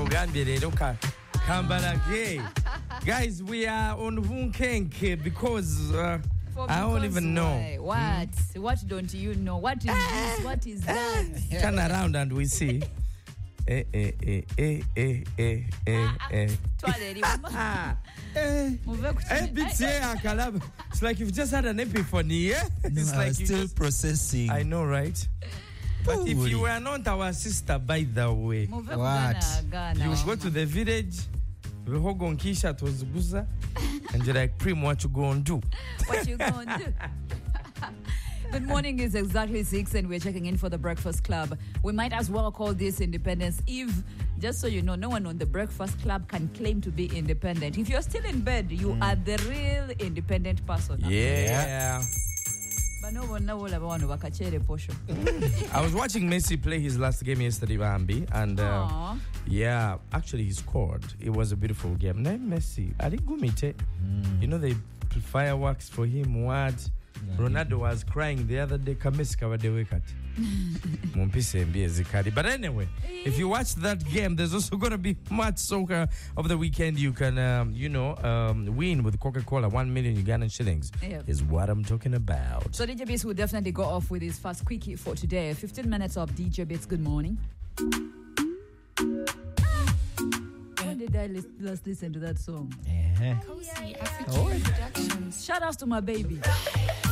Guys, we are on Vunkenke because I don't even know. What? What don't you know? What is this? What is that? Turn around and we see. It's like you've just had an epiphany, yeah? It's like still processing. I know, right? But if you were not our sister, by the way, What? you go to the village, and you're like, Prim, what you gonna do? What you gonna do? Good morning, it's exactly 6 and we're checking in for the Breakfast Club. We might as well call this Independence Eve. Just so you know, no one on the Breakfast Club can claim to be independent. If you're still in bed, you are the real independent person. Yeah. I was watching Messi play his last game yesterday, Bambi, and actually he scored. It was a beautiful game. Messi, you know, they put fireworks for him. What? Ronaldo was crying the other day. But anyway, if you watch that game, there's also going to be much soccer of the weekend. You can, win with Coca-Cola 1 million Ugandan shillings. Yep. Is what I'm talking about. So DJ Bits will definitely go off with his first quickie for today. 15 minutes of DJ Bits. Good morning. When did I last listen to that song? Cozy African Productions. Shout out to my baby.